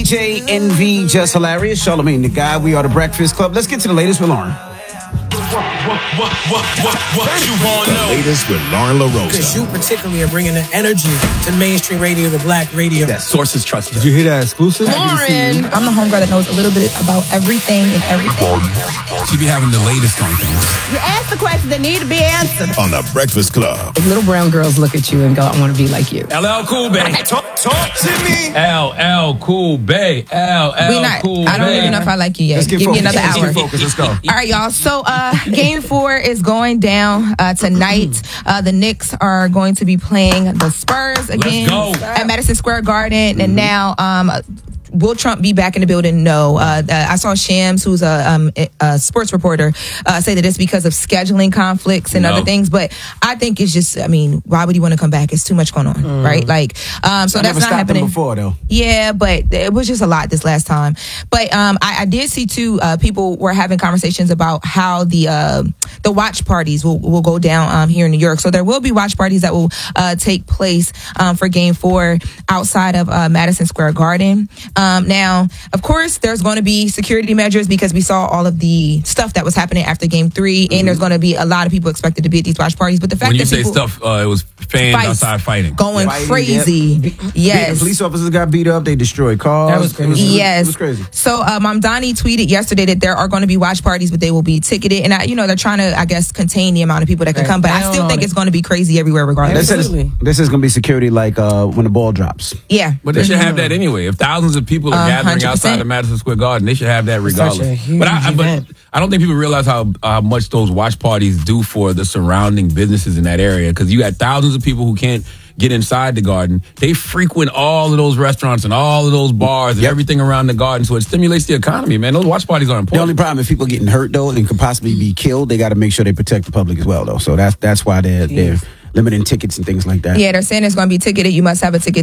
DJ Envy, Just Hilarious, Charlamagne the Guy. We are the Breakfast Club. Let's get to the latest with Lauren. What you want to know? The latest with Lauren LaRosa. Because you particularly are bringing the energy to mainstream radio, the black radio. That sources trust. Did you hear that exclusive? Lauren! I'm the homegirl that knows a little bit about everything and everything. She be having the latest on things. You ask the questions that need to be answered. On the Breakfast Club. If little brown girls look at you and go, I want to be like you. LL Cool Bay. Talk to me. LL Cool Bay. Cool Bay. I don't even know if I like you yet. Give me another hour. Let's go. All right, y'all. So game 4 is going down tonight. The Knicks are going to be playing the Spurs again at Madison Square Garden. And now will Trump be back in the building? No. I saw Shams, who's a sports reporter, say that it's because of scheduling conflicts and other things. But I think it's just, why would he want to come back? It's too much going on, right? Like, so that's not happening before, though. Yeah, but it was just a lot this last time. But I did see too, people were having conversations about how the watch parties will go down here in New York. So there will be watch parties that will take place for Game 4 outside of Madison Square Garden. Now, of course, there's going to be security measures because we saw all of the stuff that was happening after Game 3, and there's going to be a lot of people expected to be at these watch parties. But the fact when you that say stuff, it was fans outside fighting, going crazy. Yes, police officers got beat up. They destroyed cars. That was crazy. Yes, it was crazy. So, Mamdani tweeted yesterday that there are going to be watch parties, but they will be ticketed, and they're trying to, I guess, contain the amount of people that can come. But I still think it's going to be crazy everywhere, regardless. This is going to be security like when the ball drops. Yeah, but they should have that anyway. If thousands of people are gathering 100%. outside of Madison Square Garden, they should have that regardless. Such a huge But event. I don't think people realize how much those watch parties do for the surrounding businesses in that area. Because you got thousands of people who can't get inside the garden. They frequent all of those restaurants and all of those bars and everything around the garden. So it stimulates the economy, man. Those watch parties are important. The only problem is people getting hurt, though, and could possibly be killed. They got to make sure they protect the public as well, though. So that's why they're limiting tickets and things like that. Yeah, they're saying it's going to be ticketed. You must have a ticket